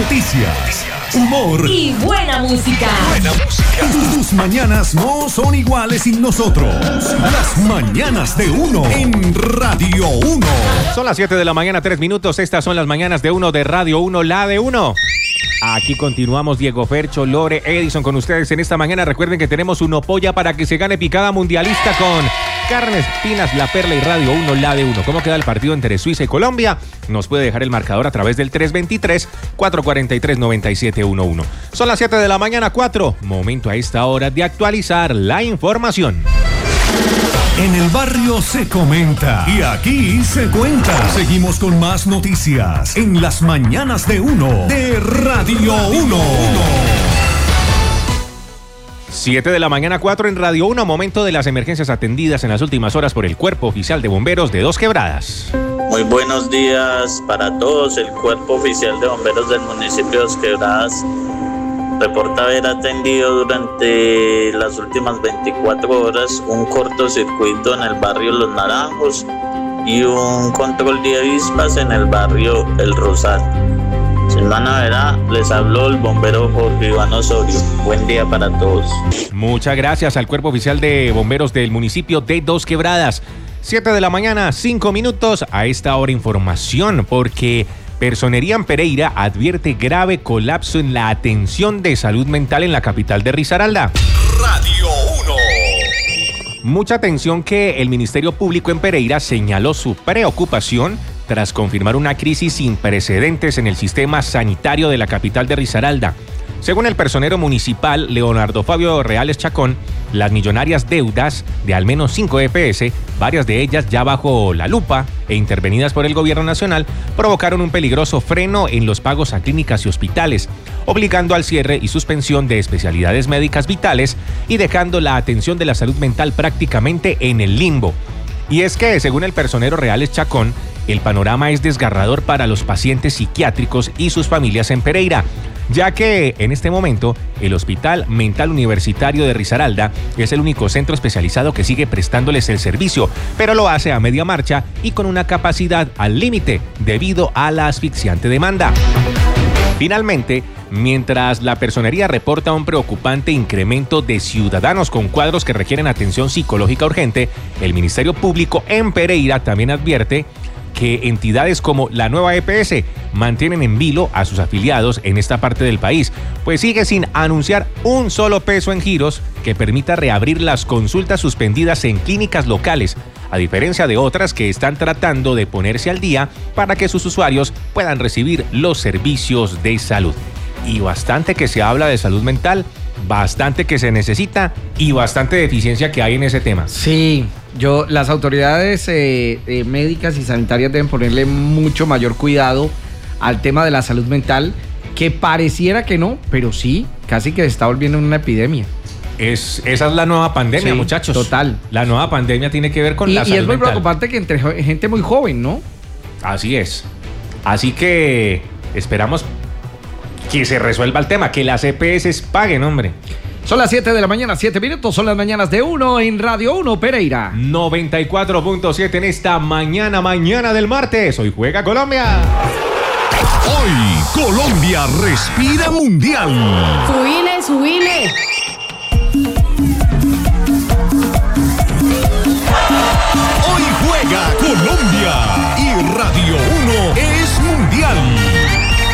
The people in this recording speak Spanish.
noticias, humor y buena música. Tus mañanas no son iguales sin nosotros. Las mañanas de Uno en Radio 1. Son las 7 de la mañana, 3 minutos. Estas son las mañanas de Uno de Radio 1, la de Uno. Aquí continuamos, Diego Fercho, Lore, Edison con ustedes en esta mañana. Recuerden que tenemos Uno Polla para que se gane picada mundialista con Carnes Pinas, La Perla y Radio 1, la de Uno. ¿Cómo queda el partido entre Suiza y Colombia? Nos puede dejar el marcador a través del 323-443-9711. Son las 7 de la mañana, 4. Momento a esta hora de actualizar la información. En el barrio se comenta y aquí se cuenta. Seguimos con más noticias en las mañanas de Uno de Radio 1. 7 de la mañana, 4 en Radio 1. Momento de las emergencias atendidas en las últimas horas por el Cuerpo Oficial de Bomberos de Dos Quebradas. Muy buenos días para todos. El Cuerpo Oficial de Bomberos del municipio de Dos Quebradas reporta haber atendido durante las últimas 24 horas un cortocircuito en el barrio Los Naranjos y un control de avispas en el barrio El Rosal. Sin más novedad, les habló el bombero Jorge Iván Osorio. Buen día para todos. Muchas gracias al Cuerpo Oficial de Bomberos del municipio de Dos Quebradas. 7 de la mañana, 5 minutos. A esta hora información porque Personería en Pereira advierte grave colapso en la atención de salud mental en la capital de Risaralda. Radio 1. Mucha atención que el Ministerio Público en Pereira señaló su preocupación tras confirmar una crisis sin precedentes en el sistema sanitario de la capital de Risaralda. Según el personero municipal Leonardo Fabio Reales Chacón, las millonarias deudas de al menos 5 EPS, varias de ellas ya bajo la lupa e intervenidas por el gobierno nacional, provocaron un peligroso freno en los pagos a clínicas y hospitales, obligando al cierre y suspensión de especialidades médicas vitales y dejando la atención de la salud mental prácticamente en el limbo. Y es que, según el personero Reales Chacón, el panorama es desgarrador para los pacientes psiquiátricos y sus familias en Pereira, ya que en este momento el Hospital Mental Universitario de Risaralda es el único centro especializado que sigue prestándoles el servicio, pero lo hace a media marcha y con una capacidad al límite debido a la asfixiante demanda. Finalmente, mientras la personería reporta un preocupante incremento de ciudadanos con cuadros que requieren atención psicológica urgente, el Ministerio Público en Pereira también advierte que entidades como la Nueva EPS mantienen en vilo a sus afiliados en esta parte del país, pues sigue sin anunciar un solo peso en giros que permita reabrir las consultas suspendidas en clínicas locales, a diferencia de otras que están tratando de ponerse al día para que sus usuarios puedan recibir los servicios de salud. Y bastante que se habla de salud mental, bastante que se necesita y bastante deficiencia que hay en ese tema. Sí, las autoridades médicas y sanitarias deben ponerle mucho mayor cuidado al tema de la salud mental, que pareciera que no, pero sí, casi que se está volviendo una epidemia. Esa es la nueva pandemia, sí, muchachos. Total. La nueva pandemia tiene que ver con la salud mental. Y es muy preocupante que entre gente muy joven, ¿no? Así es. Así que esperamos que se resuelva el tema, que las EPS paguen, hombre. Son las 7 de la mañana, 7 minutos, son las mañanas de Uno en Radio 1 Pereira. 94.7 en esta mañana del martes. Hoy juega Colombia. Hoy Colombia respira mundial. Subile. Hoy juega Colombia y Radio 1